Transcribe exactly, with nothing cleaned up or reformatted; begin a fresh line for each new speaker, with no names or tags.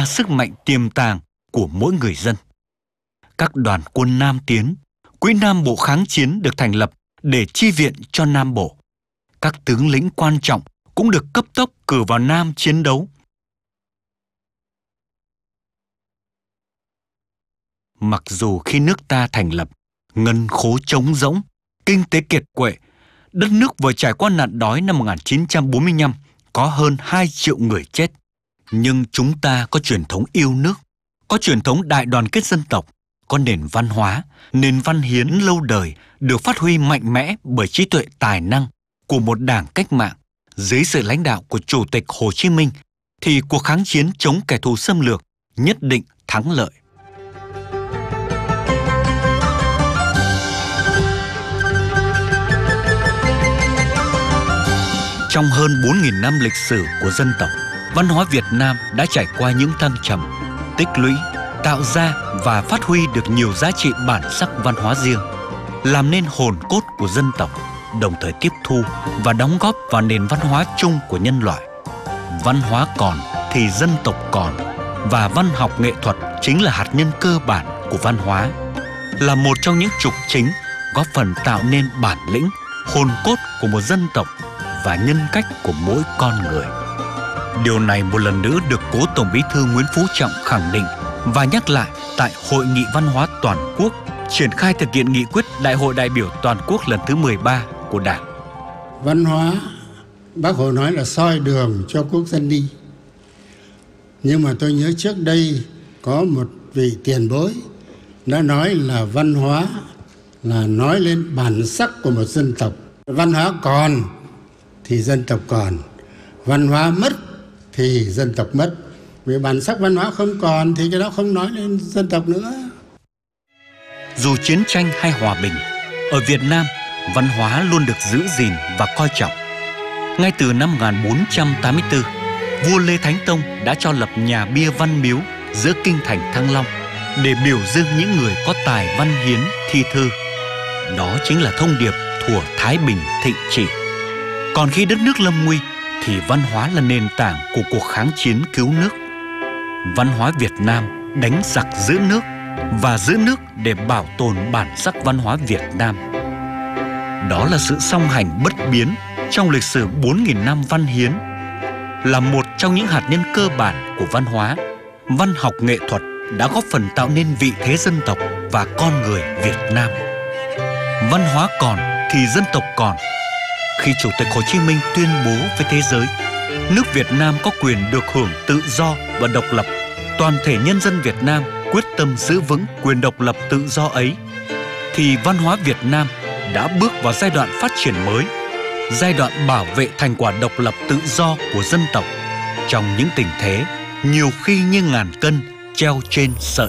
sức mạnh tiềm tàng của mỗi người dân. Các đoàn quân Nam tiến, Quỹ Nam Bộ kháng chiến được thành lập để chi viện cho Nam Bộ. Các tướng lĩnh quan trọng cũng được cấp tốc cử vào Nam chiến đấu. Mặc dù khi nước ta thành lập, ngân khố trống rỗng, kinh tế kiệt quệ, đất nước vừa trải qua nạn đói năm một nghìn chín trăm bốn mươi lăm, có hơn hai triệu người chết. Nhưng chúng ta có truyền thống yêu nước, có truyền thống đại đoàn kết dân tộc, có nền văn hóa, nền văn hiến lâu đời được phát huy mạnh mẽ bởi trí tuệ tài năng của một đảng cách mạng. Dưới sự lãnh đạo của Chủ tịch Hồ Chí Minh, thì cuộc kháng chiến chống kẻ thù xâm lược nhất định thắng lợi. Trong hơn bốn nghìn năm lịch sử của dân tộc, văn hóa Việt Nam đã trải qua những thăng trầm, tích lũy, tạo ra và phát huy được nhiều giá trị bản sắc văn hóa riêng, làm nên hồn cốt của dân tộc, đồng thời tiếp thu và đóng góp vào nền văn hóa chung của nhân loại. Văn hóa còn thì dân tộc còn, và văn học nghệ thuật chính là hạt nhân cơ bản của văn hóa, là một trong những trục chính góp phần tạo nên bản lĩnh, hồn cốt của một dân tộc và nhân cách của mỗi con người. Điều này một lần nữa được Cố Tổng Bí thư Nguyễn Phú Trọng khẳng định và nhắc lại tại Hội nghị Văn hóa Toàn quốc triển khai thực hiện nghị quyết Đại hội đại biểu toàn quốc lần thứ mười ba của Đảng.
Văn hóa, Bác Hồ nói là soi đường cho quốc dân đi. Nhưng mà tôi nhớ trước đây có một vị tiền bối đã nói là văn hóa là nói lên bản sắc của một dân tộc. Văn hóa còn thì dân tộc còn, văn hóa mất thì dân tộc mất. Vì bản sắc văn hóa không còn thì cái đó không nói lên dân tộc nữa.
Dù chiến tranh hay hòa bình, ở Việt Nam, văn hóa luôn được giữ gìn và coi trọng. Ngay từ năm một nghìn bốn trăm tám mươi tư, vua Lê Thánh Tông đã cho lập nhà bia Văn Miếu giữa kinh thành Thăng Long để biểu dương những người có tài văn hiến thi thư. Đó chính là thông điệp thuở Thái Bình thịnh trị. Còn khi đất nước lâm nguy, thì văn hóa là nền tảng của cuộc kháng chiến cứu nước. Văn hóa Việt Nam đánh giặc giữ nước và giữ nước để bảo tồn bản sắc văn hóa Việt Nam. Đó là sự song hành bất biến trong lịch sử bốn nghìn năm văn hiến, là một trong những hạt nhân cơ bản của văn hóa. Văn học nghệ thuật đã góp phần tạo nên vị thế dân tộc và con người Việt Nam. Văn hóa còn thì dân tộc còn. Khi Chủ tịch Hồ Chí Minh tuyên bố với thế giới, nước Việt Nam có quyền được hưởng tự do và độc lập, toàn thể nhân dân Việt Nam quyết tâm giữ vững quyền độc lập tự do ấy, thì văn hóa Việt Nam đã bước vào giai đoạn phát triển mới, giai đoạn bảo vệ thành quả độc lập tự do của dân tộc trong những tình thế nhiều khi như ngàn cân treo trên sợi